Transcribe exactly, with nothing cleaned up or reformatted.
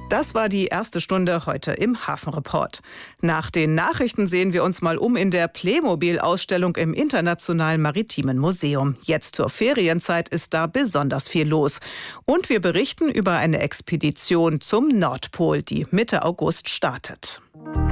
Das war die erste Stunde heute im Hafenreport. Nach den Nachrichten sehen wir uns mal um in der Playmobil-Ausstellung im Internationalen Maritimen Museum. Jetzt zur Ferienzeit ist da besonders viel los. Und wir berichten über eine Expedition zum Nordpol, die Mitte August startet.